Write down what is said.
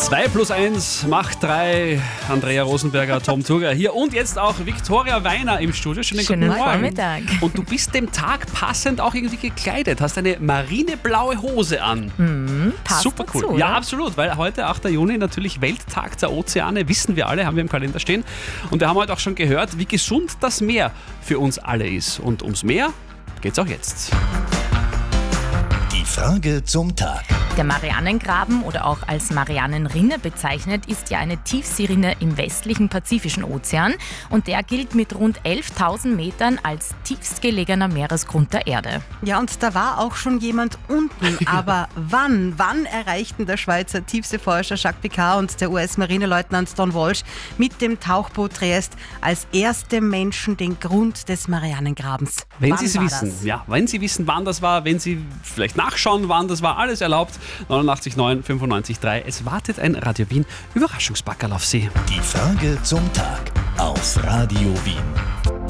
2+1 macht 3. Andrea Rosenberger, Tom Turger hier und jetzt auch Viktoria Weiner im Studio. Schönen guten Morgen. Vormittag. Und du bist dem Tag passend auch irgendwie gekleidet. Hast eine marineblaue Hose an. Passt Super cool. dazu, Ja, oder? absolut, weil heute, 8. Juni, natürlich Welttag der Ozeane, wissen wir alle, haben wir im Kalender stehen. Und wir haben heute auch schon gehört, wie gesund das Meer für uns alle ist. Und ums Meer geht's auch jetzt. Die Frage zum Tag. Der Marianengraben oder auch als Marianenrinne bezeichnet, ist ja eine Tiefseerinne im westlichen Pazifischen Ozean und der gilt mit rund 11.000 Metern als tiefstgelegener Meeresgrund der Erde. Ja, und da war auch schon jemand unten. Aber wann? Wann erreichten der Schweizer Tiefseeforscher Jacques Picard und der US-Marineleutnant Don Walsh mit dem Tauchboot Trieste als erste Menschen den Grund des Marianengrabens? Wenn Wann Sie es war wissen, das? ja, wenn Sie wissen, wann das war, wenn Sie vielleicht nachschauen, wann das war, alles erlaubt. 89,9, 95,3. Es wartet ein Radio Wien Überraschungspackerl auf Sie. Die Frage zum Tag auf Radio Wien.